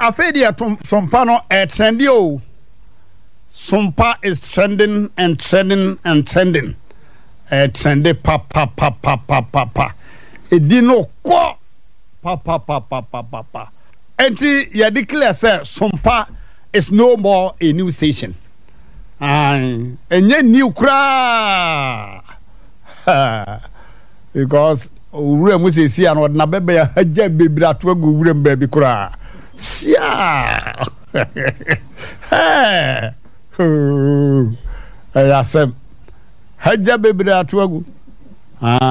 afedi sompa no trendy o. Sompa is trending and trending and trending. Trendy pa. Edino ko pa. Enti ya declare say Sompa is no more a new station. Enye new kra. Because ure mu se si an na bebe ya haja bebra to agu ure mbabi kra. Sia. Ayasem haja bebra to agu.